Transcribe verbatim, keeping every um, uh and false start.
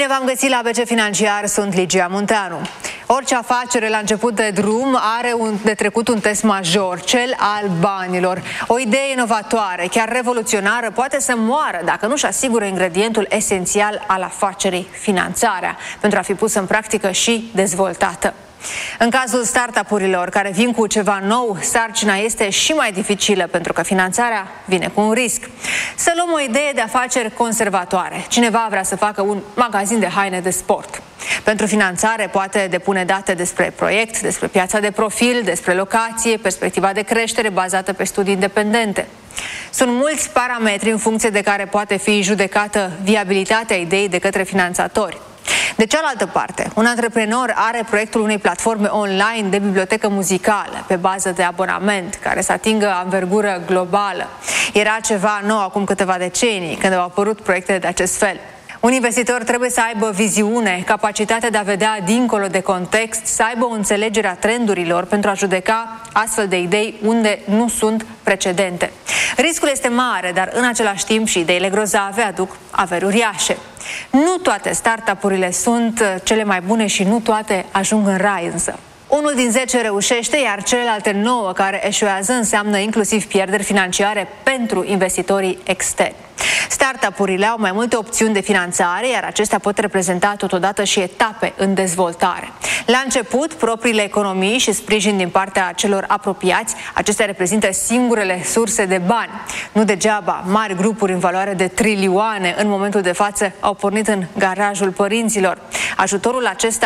Bine v-am găsit la A B C Financiar, sunt Ligia Munteanu. Orice afacere la început de drum are un, de trecut un test major, cel al banilor. O idee inovatoare, chiar revoluționară, poate să moară dacă nu-și asigură ingredientul esențial al afacerii, finanțarea, pentru a fi pusă în practică și dezvoltată. În cazul startup-urilor care vin cu ceva nou, sarcina este și mai dificilă pentru că finanțarea vine cu un risc. Să luăm o idee de afaceri conservatoare. Cineva vrea să facă un magazin de haine de sport. Pentru finanțare poate depune date despre proiect, despre piața de profil, despre locație, perspectiva de creștere bazată pe studii independente. Sunt mulți parametri în funcție de care poate fi judecată viabilitatea ideii de către finanțatori. De cealaltă parte, un antreprenor are proiectul unei platforme online de bibliotecă muzicală pe bază de abonament, care să atingă anvergură globală. Era ceva nou acum câteva decenii, când au apărut proiecte de acest fel. Un investitor trebuie să aibă viziune, capacitatea de a vedea dincolo de context, să aibă o înțelegere a trendurilor pentru a judeca astfel de idei unde nu sunt precedente. Riscul este mare, dar în același timp și ideile grozave aduc averi uriașe. Nu toate startup-urile sunt cele mai bune și nu toate ajung în rai însă. Unul din zece reușește, iar celelalte nouă care eșuează înseamnă inclusiv pierderi financiare pentru investitorii externi. Startup-urile au mai multe opțiuni de finanțare, iar acestea pot reprezenta totodată și etape în dezvoltare. La început, propriile economii și sprijin din partea celor apropiați, acestea reprezintă singurele surse de bani. Nu degeaba, mari grupuri în valoare de trilioane în momentul de față au pornit în garajul părinților. Ajutorul acesta